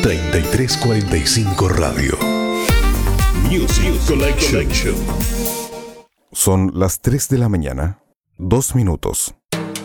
3345 Radio. Music Collection. Son las 3 de la mañana, 2 minutos.